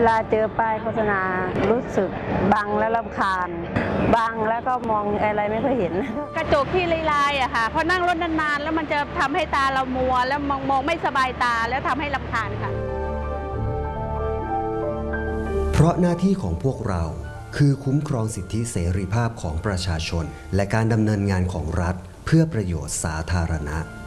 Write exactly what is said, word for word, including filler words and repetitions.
ลาเจอป้ายโฆษณารู้สึกบังแล้วรำคาญบังแล้วก็มองอะไรไม่ค่อยเห็นกระจกที่ลายๆอะค่ะพอนั่งรถนานๆแล้วมันจะทำให้ตาเรามัวแล้วมองมองไม่สบายตาแล้วทำให้รำคาญค่ะเพราะหน้าที่ของพวกเราคือคุ้มครองสิทธิเสรีภาพของประชาชนและการดำเนินงานของรัฐเพื่อประโยชน์สาธารณะ